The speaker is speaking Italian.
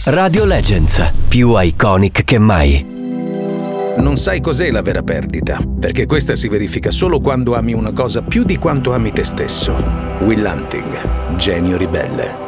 Radio Legends, più iconic che mai. Non sai cos'è la vera perdita, perché questa si verifica solo quando ami una cosa più di quanto ami te stesso. Will Hunting, genio ribelle.